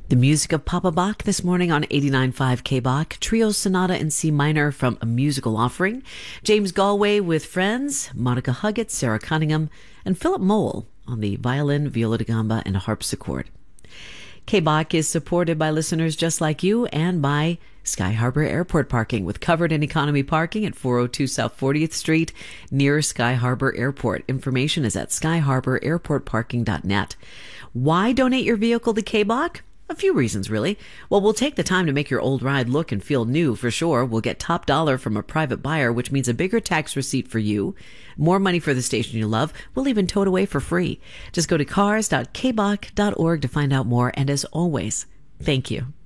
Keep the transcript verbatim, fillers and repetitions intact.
The music of Papa Bach this morning on eighty-nine point five K B A C, Trio Sonata in C minor from A Musical Offering, James Galway with Friends, Monica Huggett, Sarah Cunningham, and Philip Mole on the violin, viola da gamba, and harpsichord. K B A C is supported by listeners just like you and by Sky Harbor Airport Parking with covered and economy parking at four oh two South fortieth Street near Sky Harbor Airport. Information is at sky harbor airport parking dot net. Why donate your vehicle to K B A C? A few reasons, really. Well, we'll take the time to make your old ride look and feel new for sure. We'll get top dollar from a private buyer, which means a bigger tax receipt for you, more money for the station you love. We'll even tow it away for free. Just go to cars dot k b a c dot org to find out more. And as always, thank you.